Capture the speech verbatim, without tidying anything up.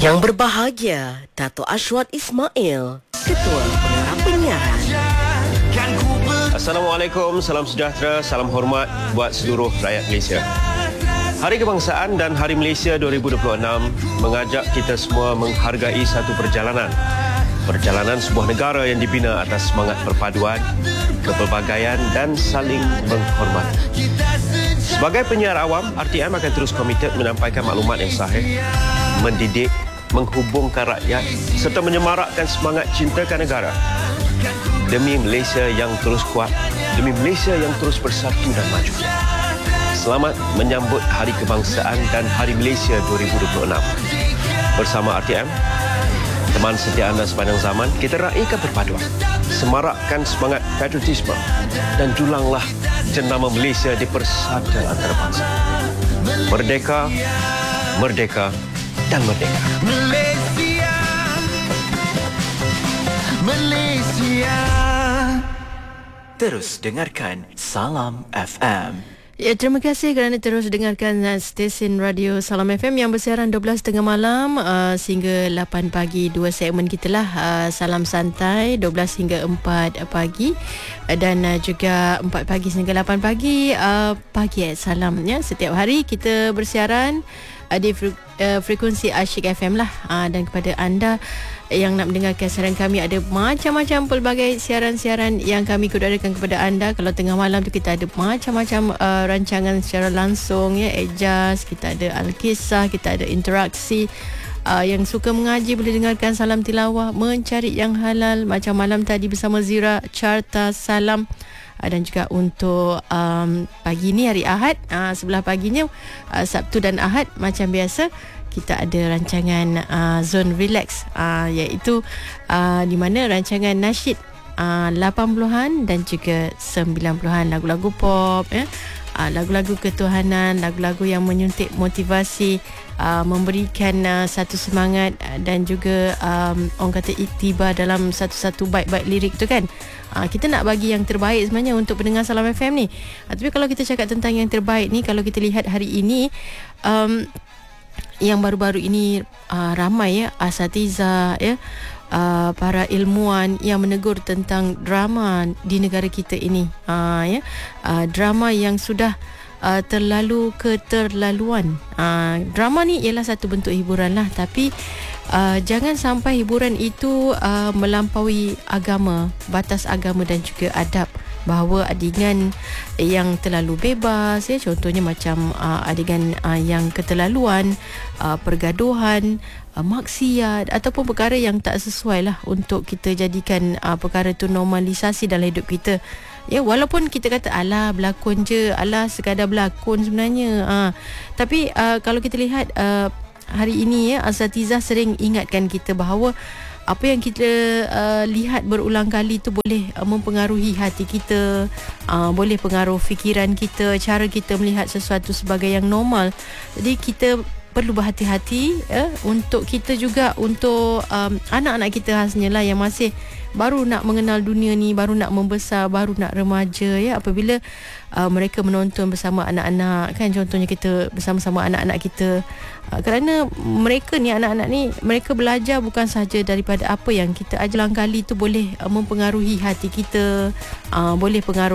Yang berbahagia, Dato' Ashwat Ismail, Ketua Pengarah Penyiaran. Assalamualaikum, salam sejahtera, salam hormat buat seluruh rakyat Malaysia. Hari Kebangsaan dan Hari Malaysia dua ribu dua puluh enam mengajak kita semua menghargai satu perjalanan. Perjalanan sebuah negara yang dibina atas semangat perpaduan, kepelbagaian dan saling menghormati. Sebagai penyiar awam, R T M akan terus komited menyampaikan maklumat yang sahih, mendidik, menghubungkan rakyat serta menyemarakkan semangat cintakan negara. Demi Malaysia yang terus kuat, demi Malaysia yang terus bersatu dan maju. Selamat menyambut Hari Kebangsaan dan Hari Malaysia dua ribu dua puluh enam. Bersama R T M, teman setia anda sepanjang zaman, kita raikan perpaduan, semarakkan semangat patriotisme dan julanglah jenama Malaysia di persada antarabangsa. Merdeka, merdeka dan merdeka. Malaysia, Malaysia. Terus dengarkan Salam F M. Ya, terima kasih kerana terus dengarkan uh, stesen radio Salam F M yang bersiaran dua belas tiga puluh malam uh, sehingga lapan pagi. Dua segmen kita lah, uh, Salam Santai dua belas hingga empat pagi uh, dan uh, juga empat pagi sehingga lapan pagi uh, pagi eh, salam ya. Setiap hari kita bersiaran uh, di fre- uh, frekuensi Asyik F M lah, uh, dan kepada anda yang nak mendengarkan siaran kami, ada macam-macam pelbagai siaran-siaran yang kami kudaratkan kepada anda. Kalau tengah malam tu kita ada macam-macam uh, rancangan secara langsung ya, Ejaz, kita ada Al-Kisah, kita ada interaksi. Uh, yang suka mengaji boleh dengarkan Salam Tilawah, Mencari Yang Halal macam malam tadi bersama Zira, Carta Salam. Uh, dan juga untuk um, pagi ni hari Ahad, uh, sebelah paginya uh, Sabtu dan Ahad macam biasa kita ada rancangan uh, Zone Relax, uh, iaitu uh, di mana rancangan nasyid uh, lapan puluhan dan juga sembilan puluhan, lagu-lagu pop ya, uh, lagu-lagu ketuhanan, lagu-lagu yang menyuntik motivasi, uh, memberikan uh, satu semangat uh, dan juga um, orang kata iktibar dalam satu-satu bait-bait lirik tu kan. Uh, kita nak bagi yang terbaik sebenarnya untuk pendengar Salam F M ni. Uh, tapi kalau kita cakap tentang yang terbaik ni, kalau kita lihat hari ini, um, yang baru-baru ini uh, ramai ya asatiza ya, uh, para ilmuwan yang menegur tentang drama di negara kita ini, uh, ya uh, drama yang sudah uh, terlalu keterlaluan. Uh, drama ni ialah satu bentuk hiburan lah, tapi uh, jangan sampai hiburan itu uh, melampaui agama, batas agama dan juga adab. Bahawa adegan yang terlalu bebas ya, contohnya macam uh, adegan uh, yang keterlaluan, uh, pergaduhan, uh, maksiat ataupun perkara yang tak sesuai lah untuk kita jadikan uh, perkara itu normalisasi dalam hidup kita. Ya, walaupun kita kata alah berlakon je, alah sekadar berlakon sebenarnya, uh, tapi uh, kalau kita lihat uh, hari ini ya, asatizah sering ingatkan kita bahawa apa yang kita uh, lihat berulang kali tu boleh uh, mempengaruhi hati kita, uh, boleh pengaruh fikiran kita, cara kita melihat sesuatu sebagai yang normal. Jadi kita perlu berhati-hati ya, untuk kita juga, untuk um, anak-anak kita khasnya lah yang masih baru nak mengenal dunia ni, baru nak membesar, baru nak remaja ya, apabila uh, mereka menonton bersama anak-anak kan, contohnya kita bersama-sama anak-anak kita, uh, kerana mereka ni, anak-anak ni, mereka belajar bukan sahaja daripada apa yang kita ajar, kali tu boleh uh, mempengaruhi hati kita, uh, boleh pengaruh